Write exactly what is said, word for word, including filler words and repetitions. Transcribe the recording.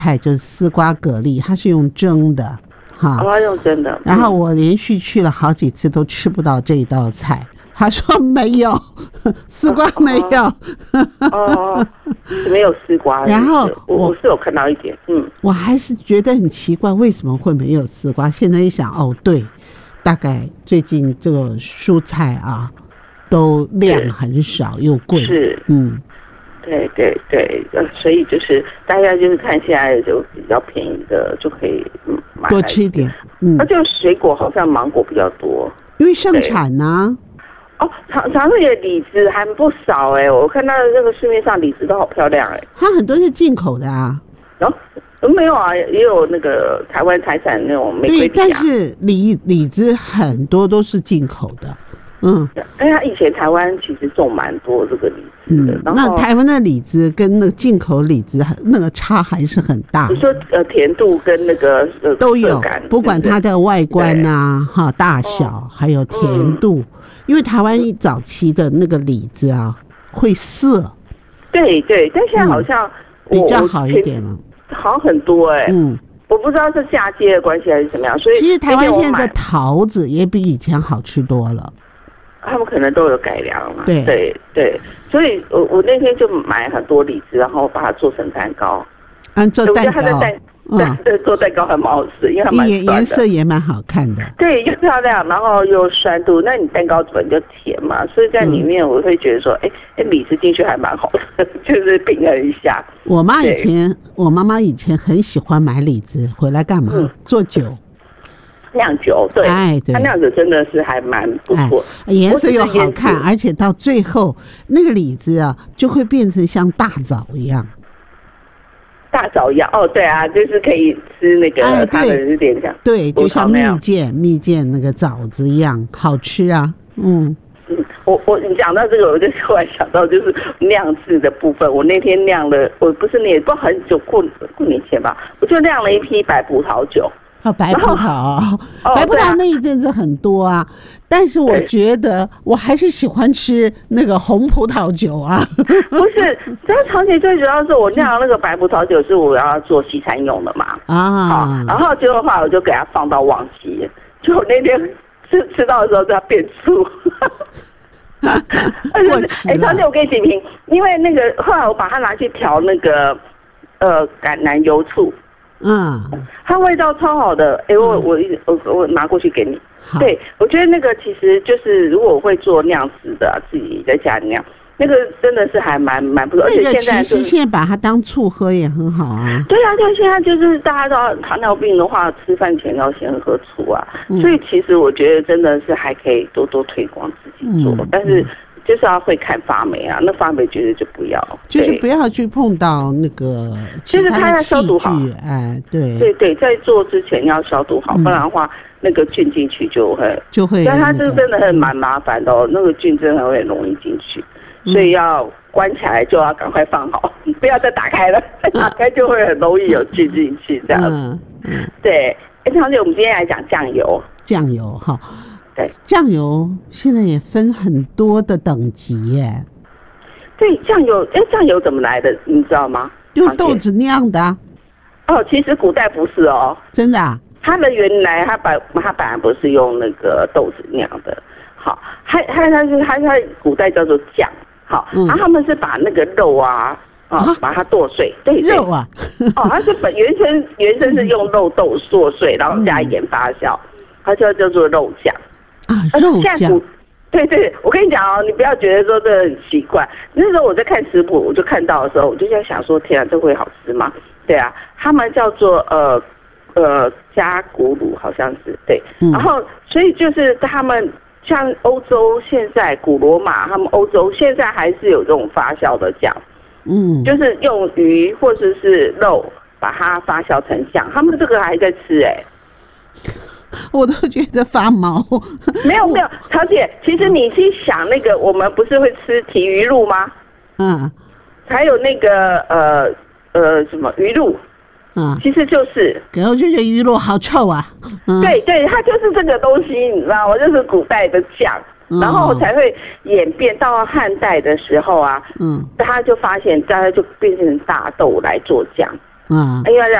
菜就是丝瓜蛤蜊，它是用蒸的哈， 哦，用蒸的。 然后我连续去了好几次都吃不到这一道菜。他说没有，丝瓜没有。 哦，没有丝瓜。 然后我我是有看到一点，嗯， 我还是觉得很奇怪，为什么会没有丝瓜？现在一想，哦，对，大概最近这个蔬菜啊，都量很少又贵。 是， 嗯， 对对对，所以就是大家就是看现在就比较便宜的就可以买多吃一点。嗯， 那就水果好像芒果比较多， 因为盛产啊。 哦，长长野李子还不少哎、欸，我看到那个市面上李子都好漂亮哎、欸。 它很多是进口的啊。 哦，没有啊，也有那个台湾采产那种玫瑰、啊。 对，但是李李子很多都是进口的。嗯， 哎呀，以前台湾其实种蛮多这个李子的。 嗯，那台湾的李子跟那个进口李子那个差还是很大。 你说呃甜度跟那个呃都有，不管它的外观啊、哈大小，哦、还有甜度、嗯，因为台湾早期的那个李子啊会涩。 对对，但现在好像、嗯、 比较好一点了， 好很多哎、欸。嗯。我不知道是嫁接的关系还是怎么样，所以其实台湾现在的桃子也比以前好吃多了。 他们可能都有改良嘛， 对对对，所以我我那天就买很多李子，然后把它做成蛋糕， 嗯，做蛋糕， 嗯，对，做蛋糕还蛮好吃，因为它蛮酸的， 颜色也蛮好看的， 对，又漂亮，然后又酸度，那你蛋糕本就甜嘛，所以在里面我会觉得说，哎、嗯，李子进去还蛮好的，就是平衡一下。 我妈以前，我妈妈以前很喜欢买李子回来干嘛？嗯、做酒。 酿酒，对，哎，对，它酿酒真的是还蛮不错， 颜、哎、色又好看，而且到最后那个李子啊，就会变成像大枣一样， 大枣一样，哦，对啊，就是可以吃那个，哎、它的有点像， 对，就像蜜饯蜜饯那个枣子一样，好吃啊，嗯。 嗯，我我你讲到这个，我就突然想到，就是酿制的部分。我那天酿了，我不是那不知道很久过过年前吧，我就酿了一批白葡萄酒。 哦，白葡萄，哦、白葡萄那一阵子很多啊，但是我觉得我还是喜欢吃那个红葡萄酒啊。 不是，这长期最主要是我酿那个白葡萄酒是我要做西餐用的嘛。啊，然后结果的话我就给它放到忘记，就我那天吃吃到的时候就要变醋。 过期了。 哎，长期我给你点评，因为那个后来我把它拿去调那个呃橄榄油醋。 嗯， 它味道超好的，哎、欸，我我我我拿过去给你。对，我觉得那个其实就是如果我会做酿制的、啊，自己在家里酿，那个真的是还蛮蛮不错。而且现在其实现在把它当醋喝也很好啊。 对啊，对，现在就是大家都要糖尿病的话，吃饭前要先喝醋啊、嗯。所以其实我觉得真的是还可以多多推广自己做，嗯、但是。就是要会看发霉啊，那发霉绝对就不要， 就是不要去碰到那个其他的器具， 哎，对， 对对，在做之前要消毒好，嗯、不然的话那个菌进去就会就会、 那個，但它这个真的很蛮麻烦的哦，那个菌真的会容易进去，嗯、所以要关起来就要赶快放好，不要再打开了，再打开就会很容易有菌进去这样子。嗯嗯，对，哎，长姐，我们今天来讲酱油， 酱油哈。 对， 酱油现在也分很多的等级耶。 对，酱油，哎，酱油怎么来的？你知道吗？ 用豆子酿的、啊。 哦，其实古代不是哦。 真的啊？ 它的原来它本它本来不是用那个豆子酿的。好，它它它是它它古代叫做酱。好，嗯、然后他们是把那个肉啊啊、哦、把它剁碎。对肉啊。 哦，它是本原生原生是用肉豆剁碎，然后加盐发酵，它就叫做肉酱。 啊，肉酱， 对对，我跟你讲哦，你不要觉得说这很奇怪。那时候我在看食谱，我就看到的时候，我就在想说，天啊，这会好吃吗？对啊，他们叫做呃呃加古鲁，好像是对、嗯。然后所以就是他们像欧洲现在古罗马，他们欧洲现在还是有这种发酵的酱，嗯，就是用鱼或者是肉把它发酵成酱，他们这个还在吃哎、欸。 我都觉得发毛。 没有没有，桃姐，其实你去想那个，我们不是会吃提鱼露吗？嗯，还有那个呃呃什么鱼露，嗯，其实就是。 可我就觉得鱼露好臭啊。 嗯、对对，它就是这个东西，你知道吗？就是古代的酱，嗯、然后才会演变到汉代的时候啊，嗯，大家就发现大家就变成大豆来做酱。 啊， 因为